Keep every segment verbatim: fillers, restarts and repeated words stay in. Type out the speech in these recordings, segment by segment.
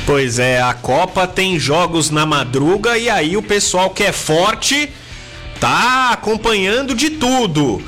Pois é, a Copa tem jogos na madruga e aí o pessoal que é forte tá acompanhando de tudo.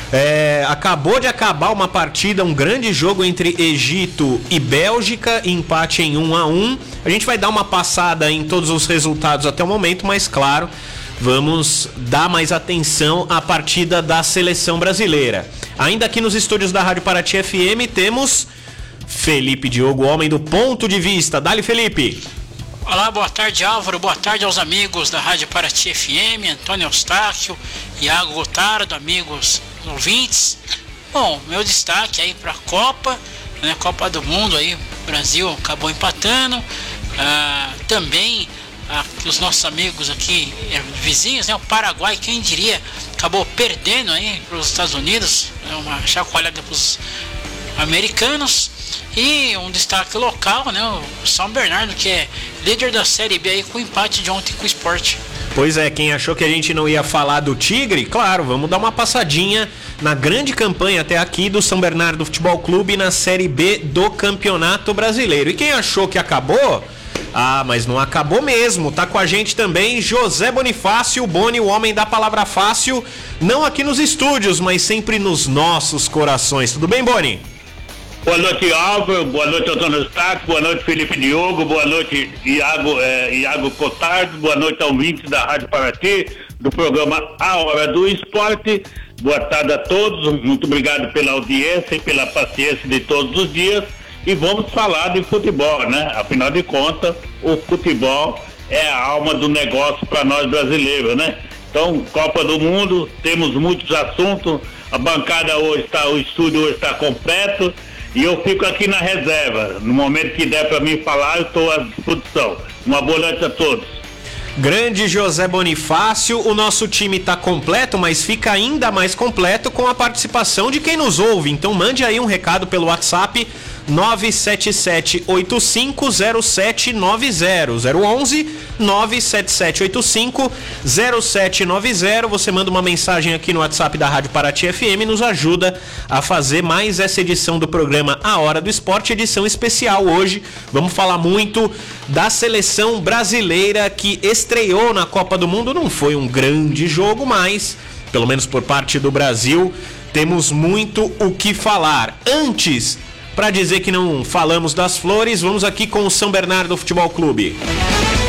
É, acabou de acabar uma partida, um grande jogo entre Egito e Bélgica, empate em um a um. A gente vai dar uma passada em todos os resultados até o momento, mas claro, vamos dar mais atenção à partida da seleção brasileira. Ainda aqui nos estúdios da Rádio Paraty F M temos Felipe Diogo, homem do ponto de vista. Dali, Felipe. Olá, boa tarde, Álvaro, boa tarde aos amigos da Rádio Paraty F M, Antônio Eustáquio, Iago Gotardo, amigos ouvintes. Bom, meu destaque aí para a Copa, né, Copa do Mundo aí, o Brasil acabou empatando, ah, também ah, os nossos amigos aqui, vizinhos, né, o Paraguai, quem diria, acabou perdendo aí para os Estados Unidos, é uma chacoalhada para os americanos. E um destaque local, né, o São Bernardo, que é líder da Série B aí, com o empate de ontem com o Sport. Pois é, quem achou que a gente não ia falar do Tigre, claro, vamos dar uma passadinha na grande campanha até aqui do São Bernardo Futebol Clube na Série B do Campeonato Brasileiro. E quem achou que acabou? Ah, mas não acabou mesmo. Tá com a gente também José Bonifácio, o Boni, o homem da palavra fácil, não aqui nos estúdios, mas sempre nos nossos corações. Tudo bem, Boni? Boa noite, Álvaro, boa noite, Antônio Eustáquio, boa noite, Felipe Diogo, boa noite, Iago, é, Iago Gotardo, boa noite ao ouvinte da Rádio Paraty, do programa A Hora do Esporte. Boa tarde a todos, muito obrigado pela audiência e pela paciência de todos os dias. E vamos falar de futebol, né? Afinal de contas, o futebol é a alma do negócio para nós brasileiros, né? Então, Copa do Mundo, temos muitos assuntos, a bancada hoje está, o estúdio hoje está completo. E eu fico aqui na reserva. No momento que der para mim falar, eu estou à disposição. Uma boa noite a todos. Grande José Bonifácio, o nosso time está completo, mas fica ainda mais completo com a participação de quem nos ouve. Então mande aí um recado pelo WhatsApp nove sete sete oito cinco zero sete nove zero zero onze nove sete sete oito cinco zero sete nove zero. Você manda uma mensagem aqui no WhatsApp da Rádio Paraty F M e nos ajuda a fazer mais essa edição do programa A Hora do Esporte, edição especial hoje. Vamos falar muito da seleção brasileira que estreou na Copa do Mundo. Não foi um grande jogo, mas pelo menos por parte do Brasil temos muito o que falar. Antes, para dizer que não falamos das flores, vamos aqui com o São Bernardo Futebol Clube.